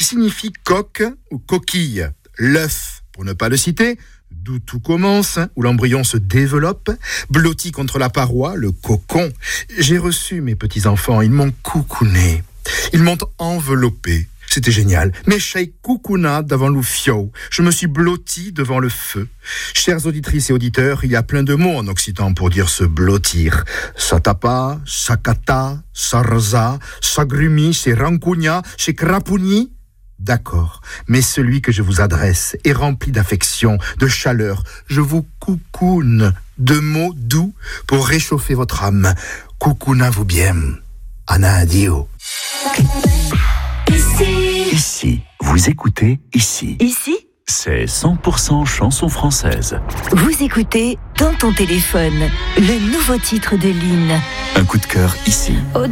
signifie coque ou coquille. L'œuf, pour ne pas le citer, d'où tout commence, où l'embryon se développe, blotti contre la paroi, le cocon. J'ai reçu mes petits-enfants, ils m'ont coucouné, ils m'ont enveloppé. C'était génial. Mais chez coucouna devant le fio, je me suis blotti devant le feu. Chères auditrices et auditeurs, il y a plein de mots en occitan pour dire se blottir. Satapa, sakata, sarza, sagrumi, c'est rancugna, c'est crapouni. D'accord, mais celui que je vous adresse est rempli d'affection, de chaleur. Je vous coucoune de mots doux pour réchauffer votre âme. Coucouna-vous bien. Ana adio. Ici, vous écoutez Ici. Ici, C'est 100% chanson française. vous écoutez Dans ton téléphone, le nouveau titre de Lynn. Un coup de cœur ici.